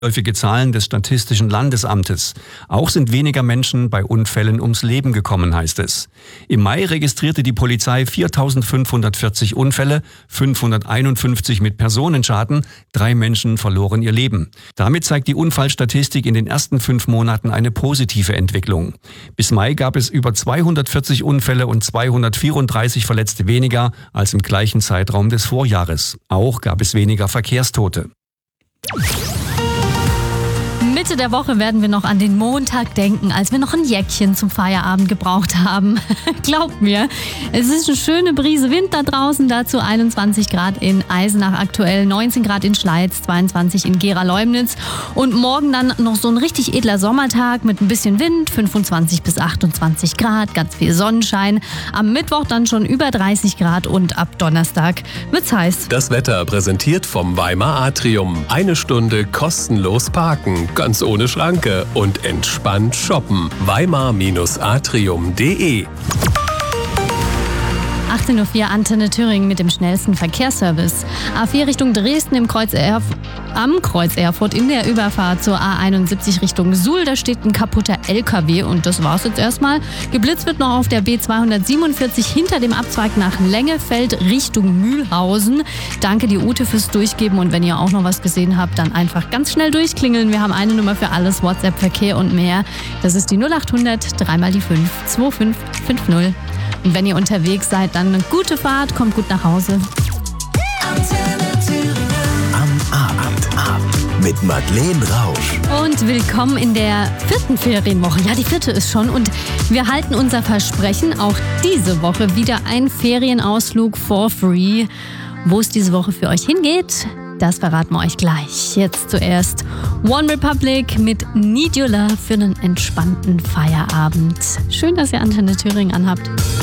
Häufige Zahlen des Statistischen Landesamtes. Auch sind weniger Menschen bei Unfällen ums Leben gekommen, heißt es. Im Mai registrierte die Polizei 4.540 Unfälle, 551 mit Personenschaden, 3 Menschen verloren ihr Leben. Damit zeigt die Unfallstatistik in den ersten 5 Monaten eine positive Entwicklung. Bis Mai gab es über 240 Unfälle und 234 Verletzte weniger als im gleichen Zeitraum des Vorjahres. Auch gab es weniger Verkehrstote. Mitte der Woche werden wir noch an den Montag denken, als wir noch ein Jäckchen zum Feierabend gebraucht haben. Glaubt mir, es ist eine schöne Brise Wind da draußen, dazu 21 Grad in Eisenach aktuell, 19 Grad in Schleiz, 22 in Gera-Leumnitz und morgen dann noch so ein richtig edler Sommertag mit ein bisschen Wind, 25 bis 28 Grad, ganz viel Sonnenschein. Am Mittwoch dann schon über 30 Grad und ab Donnerstag wird's heiß. Das Wetter präsentiert vom Weimar Atrium. 1 Stunde kostenlos parken, ganz ohne Schranke und entspannt shoppen. Weimar-atrium.de 18.04 Uhr Antenne Thüringen mit dem schnellsten Verkehrsservice. A4 Richtung Dresden am Kreuz Erfurt in der Überfahrt zur A71 Richtung Suhl. Da steht ein kaputter LKW und das war's jetzt erstmal. Geblitzt wird noch auf der B247 hinter dem Abzweig nach Lengefeld Richtung Mühlhausen. Danke die Ute fürs Durchgeben und wenn ihr auch noch was gesehen habt, dann einfach ganz schnell durchklingeln. Wir haben eine Nummer für alles, WhatsApp, Verkehr und mehr. Das ist die 0800 3 mal die 5 2550. Und wenn ihr unterwegs seid, dann eine gute Fahrt, kommt gut nach Hause. Am Abend mit Madeleine Rausch. Und willkommen in der 4. Ferienwoche. Ja, die 4. ist schon und wir halten unser Versprechen. Auch diese Woche wieder ein Ferienausflug for free. Wo es diese Woche für euch hingeht, das verraten wir euch gleich. Jetzt zuerst One Republic mit Need Your Love für einen entspannten Feierabend. Schön, dass ihr Antenne Thüringen anhabt.